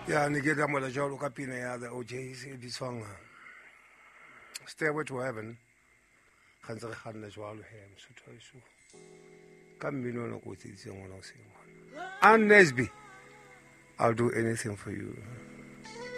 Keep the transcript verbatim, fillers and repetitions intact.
Ya ne ke da mola jalo ka pina ya da O J se di song. Stairway to Heaven. Gaan ze gaan na jalo hem so tsoiso. Ka mmino na go tsi tseng ngwana o seng. Ann Nesby. I'll do anything for you.